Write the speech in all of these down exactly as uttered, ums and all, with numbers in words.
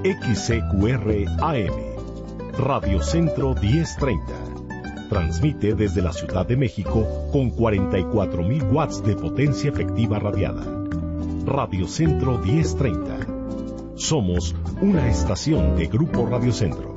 X C Q R A M, Radio Centro diez treinta. Transmite desde la Ciudad de México con cuarenta y cuatro mil watts de potencia efectiva radiada. Radio Centro diez treinta. Somos una estación de Grupo Radio Centro.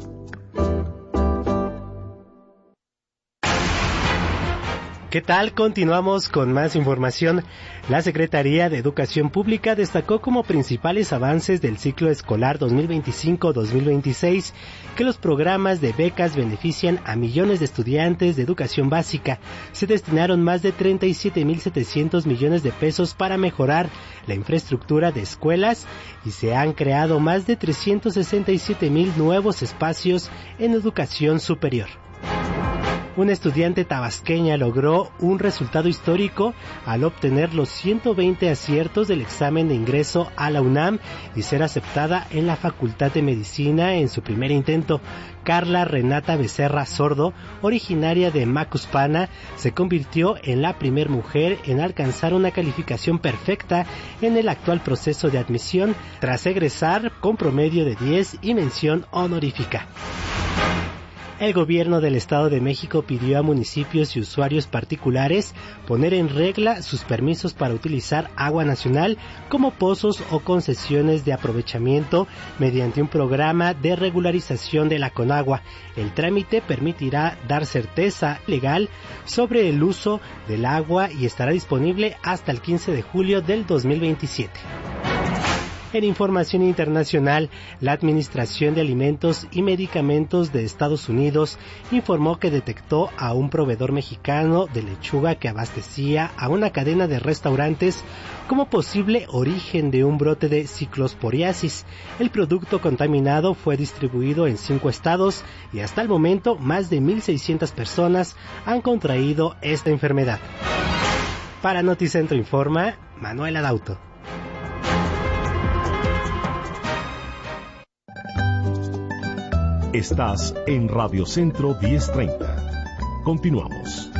¿Qué tal? Continuamos con más información. La Secretaría de Educación Pública destacó como principales avances del ciclo escolar dos mil veinticinco dos mil veintiséis que los programas de becas benefician a millones de estudiantes de educación básica. Se destinaron más de treinta y siete mil setecientos millones de pesos para mejorar la infraestructura de escuelas y se han creado más de trescientos sesenta y siete mil nuevos espacios en educación superior. Una estudiante tabasqueña logró un resultado histórico al obtener los ciento veinte aciertos del examen de ingreso a la UNAM y ser aceptada en la Facultad de Medicina en su primer intento. Carla Renata Becerra Sordo, originaria de Macuspana, se convirtió en la primer mujer en alcanzar una calificación perfecta en el actual proceso de admisión, tras egresar con promedio de diez y mención honorífica. El gobierno del Estado de México pidió a municipios y usuarios particulares poner en regla sus permisos para utilizar agua nacional como pozos o concesiones de aprovechamiento mediante un programa de regularización de la Conagua. El trámite permitirá dar certeza legal sobre el uso del agua y estará disponible hasta el quince de julio del dos mil veintisiete. En información internacional, la Administración de Alimentos y Medicamentos de Estados Unidos informó que detectó a un proveedor mexicano de lechuga que abastecía a una cadena de restaurantes como posible origen de un brote de ciclosporiasis. El producto contaminado fue distribuido en cinco estados y hasta el momento más de mil seiscientas personas han contraído esta enfermedad. Para Noticentro Informa, Manuel Adauto. Estás en Radio Centro diez treinta. Continuamos.